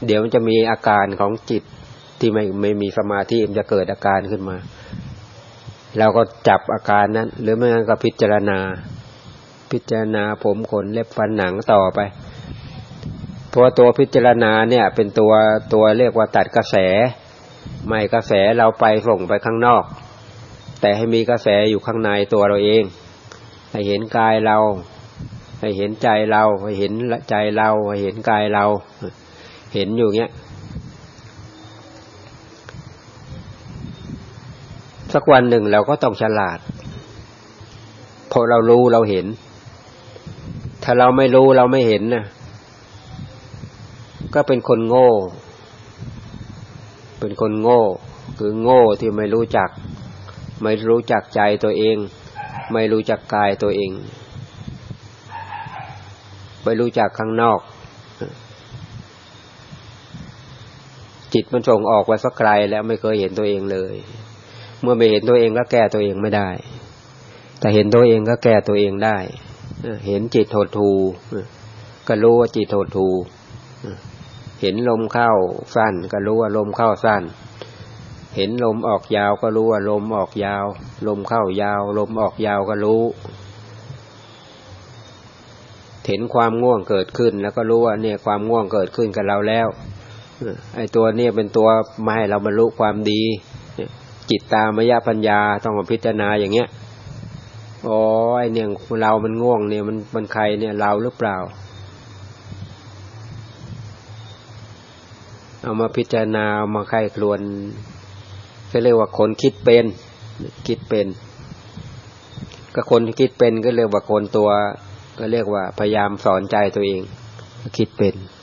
เดี๋ยวมันจะมีอาการของจิตที่ไม่มีสมาธิมันจะเกิดอาการขึ้นมาเราก็จับอาการนั้นหรือไม่งั้นก็พิจารณาผมขนเล็บฟันหนังต่อไปเพราะตัวพิจารณาเนี่ยเป็นตัวเรียกว่าตัดกระแสไม่กระแสเราไปส่งไปข้างนอกแต่ให้มีกระแสอยู่ข้างในตัวเราเองให้เห็นกายเราให้เห็นใจเราให้เห็นใจเราให้เห็นกายเราเห็นอยู่เงี้ยสักวันหนึ่งเราก็ต้องฉลาดเพราะเรารู้เราเห็นถ้าเราไม่รู้เราไม่เห็นนะก็เป็นคนโง่คือโง่ที่ไม่รู้จักใจตัวเองไม่รู้จักกายตัวเองไม่รู้จักข้างนอกจิตมันส่งออกไปสักไกลแล้วไม่เคยเห็นตัวเองเลยเมื่อไม่เห็นตัวเองก็แก้ตัวเองไม่ได้แต่เห็นตัวเองก็แก้ตัวเองได้เห็นจิตหดหู่ก็รู้ว่าจิตหดหู่เห็นลมเข้าสั้นก็รู้ว่าลมเข้าสั้นเห็นลมออกยาวก็รู้ว่าลมออกยาวลมเข้ายาวลมออกยาวก็รู้เห็นความง่วงเกิดขึ้นแล้วก็รู้ว่าเนี่ยความง่วงเกิดขึ้นกับเราแล้วไอ้ตัวเนี่ยเป็นตัวมาให้เราบรรลุความดีจิตตามยปัญญาต้องมาพิจารณาอย่างเงี้ยอ๋อไอ้เนี่ยเรามันง่วงเนี่ยมันใครเนี่ยเราหรือเปล่าเอามาพิจารณาเอามาใคร่ครวญก็เรียกว่าคนคิดเป็นก็คนคิดเป็นก็เรียกว่าคนตัวก็เรียกว่าพยายามสอนใจตัวเองคิดเป็น